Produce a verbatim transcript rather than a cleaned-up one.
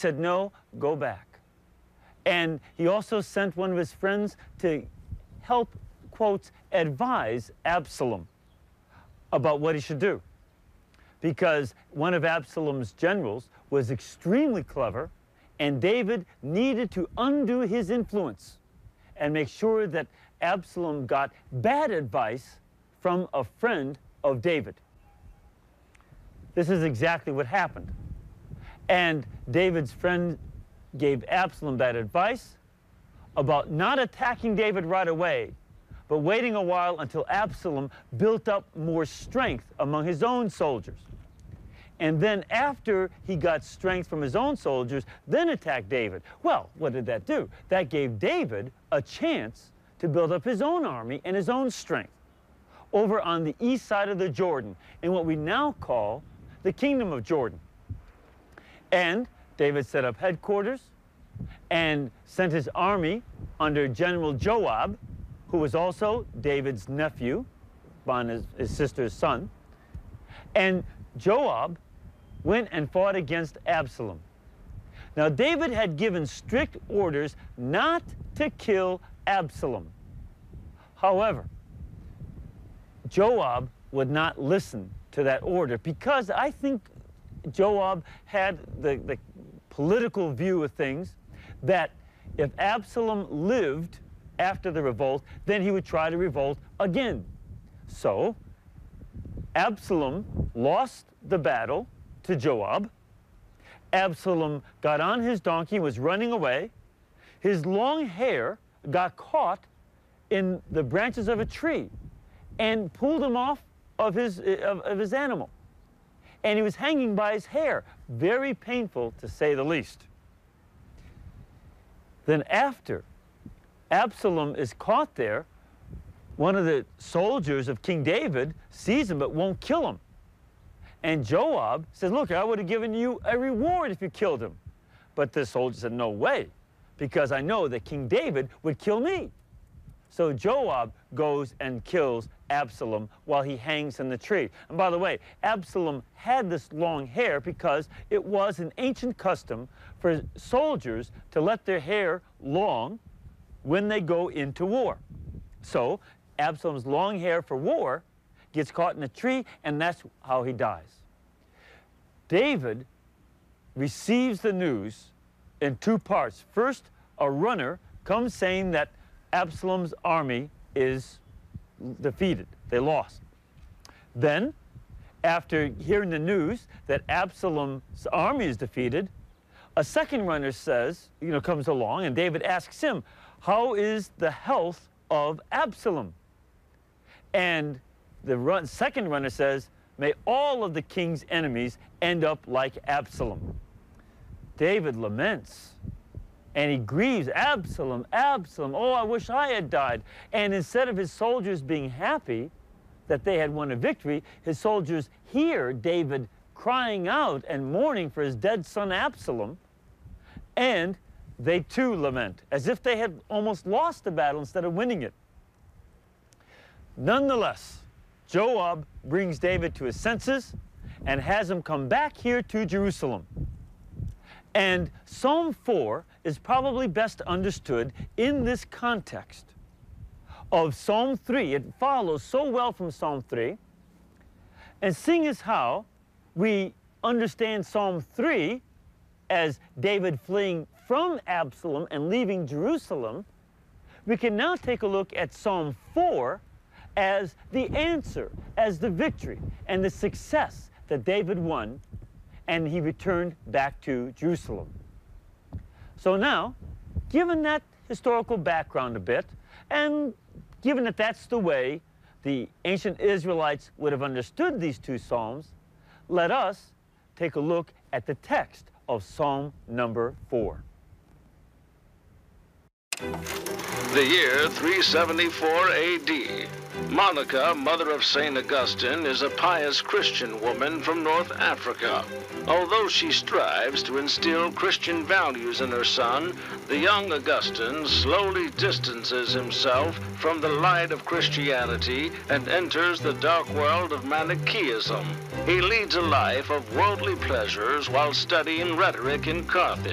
said, no, go back. And he also sent one of his friends to help, quotes, advise Absalom about what he should do. Because one of Absalom's generals was extremely clever, and David needed to undo his influence and make sure that Absalom got bad advice from a friend of David. This is exactly what happened. And David's friend gave Absalom bad advice about not attacking David right away, but waiting a while until Absalom built up more strength among his own soldiers. And then after he got strength from his own soldiers, then attack David. Well, what did that do? That gave David a chance to build up his own army and his own strength over on the east side of the Jordan, in what we now call the Kingdom of Jordan. And David set up headquarters and sent his army under General Joab, who was also David's nephew, on his, his sister's son. And Joab went and fought against Absalom. Now, David had given strict orders not to kill Absalom. However, Joab would not listen to that order because I think Joab had the, the political view of things that if Absalom lived after the revolt, then he would try to revolt again. So Absalom lost the battle to Joab. Absalom got on his donkey and was running away. His long hair got caught in the branches of a tree and pulled him off of his, of, of his animal. And he was hanging by his hair. Very painful, to say the least. Then after Absalom is caught there, one of the soldiers of King David sees him but won't kill him. And Joab says, look, I would have given you a reward if you killed him. But the soldier said, no way, because I know that King David would kill me. So Joab goes and kills Absalom while he hangs in the tree. And by the way, Absalom had this long hair because it was an ancient custom for soldiers to let their hair long when they go into war. So Absalom's long hair for war gets caught in a tree, and that's how he dies. David receives the news in two parts. First, a runner comes saying that Absalom's army is defeated. They lost. Then, after hearing the news that Absalom's army is defeated, a second runner says, you know, comes along, and David asks him, how is the health of Absalom? And the run, second runner says, may all of the king's enemies end up like Absalom. David laments, and he grieves, Absalom, Absalom, oh, I wish I had died. And instead of his soldiers being happy that they had won a victory, his soldiers hear David crying out and mourning for his dead son Absalom, and they too lament, as if they had almost lost the battle instead of winning it. Nonetheless, Joab brings David to his senses and has him come back here to Jerusalem. And Psalm four is probably best understood in this context of Psalm three. It follows so well from Psalm three. And seeing as how we understand Psalm three as David fleeing from Absalom and leaving Jerusalem, we can now take a look at Psalm four as the answer, as the victory, and the success that David won, and he returned back to Jerusalem. So now, given that historical background a bit, and given that that's the way the ancient Israelites would have understood these two Psalms, let us take a look at the text of Psalm number four. The year three seventy-four A D Monica, mother of Saint Augustine, is a pious Christian woman from North Africa. Although she strives to instill Christian values in her son, the young Augustine slowly distances himself from the light of Christianity and enters the dark world of Manichaeism. He leads a life of worldly pleasures while studying rhetoric in Carthage.